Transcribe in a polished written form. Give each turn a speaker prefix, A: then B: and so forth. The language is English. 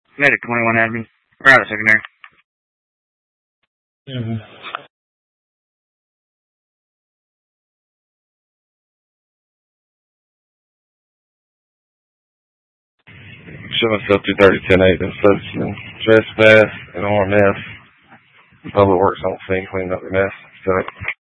A: Medic 21 admin. We're out of secondary.
B: Show myself 230-10-8 in Substance, trespass, and RMS. Public Works on scene, cleaning up the mess. So